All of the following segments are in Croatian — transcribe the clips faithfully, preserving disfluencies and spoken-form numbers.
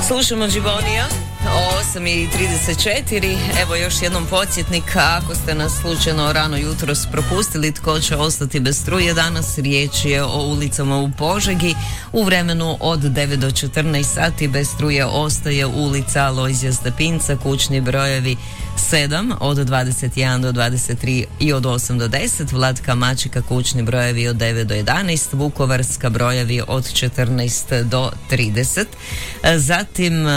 Slušamo Džibonija, osam i trideset četiri. Evo još jednom podsjetnik, ako ste nas slučajno rano jutros propustili, tko će ostati bez struje danas, riječ je o ulicama u Požegi. U vremenu od devet do četrnaest sati bez struje ostaje ulica Alojzija Stepinca, kućni brojevi sedam, od dvadeset jedan do dvadeset tri i od osam do deset, Vlatka Mačeka, kućni brojevi od devet do jedanaest, Vukovarska brojevi od četrnaest do trideset. Zatim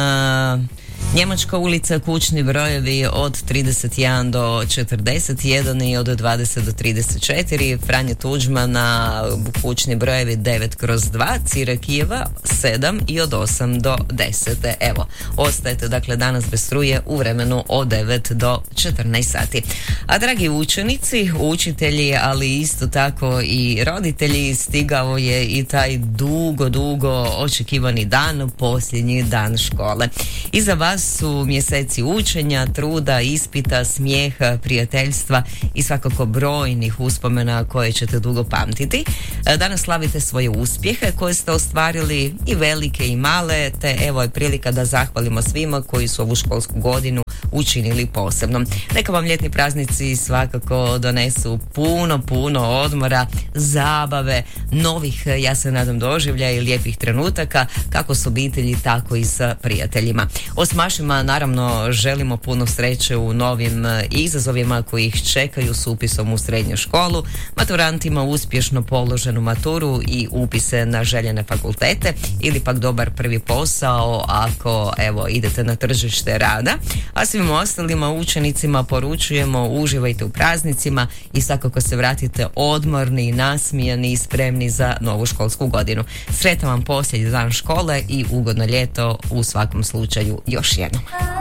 Njemačka ulica, kućni brojevi od trideset jedan do četrdeset jedan i od dvadeset do trideset četiri, Franje Tuđmana, kućni brojevi devet kroz dva, Cire Kijeva sedam i od osam do deset. Evo, ostajete dakle danas bez struje u vremenu od devet do četrnaest sati. A dragi učenici, učitelji, ali isto tako i roditelji, stigao je i taj dugo, dugo očekivani dan, posljednji dan škole. I za vas su mjeseci učenja, truda, ispita, smijeha, prijateljstva i svakako brojnih uspomena koje ćete dugo pamtiti. Danas slavite svoje uspjehe koje ste ostvarili, i velike i male, te evo je prilika da zahvalimo svima koji su ovu školsku godinu učinili posebno. Neka vam ljetni praznici svakako donesu puno, puno odmora, zabave, novih, ja se nadam, doživljaja i lijepih trenutaka, kako s obitelji, tako i sa prijateljima. Osmašima naravno želimo puno sreće u novim izazovima koji ih čekaju s upisom u srednju školu, maturantima uspješno položenu maturu i upise na željene fakultete, ili pak dobar prvi posao ako evo idete na tržište rada. A svim ostalima učenicima poručujemo: uživajte u praznicima i svakako se vratite odmorni, nasmijani i spremni za novu školsku godinu. Sretan vam posljednji dan škole i ugodno ljeto u svakom slučaju još jednom.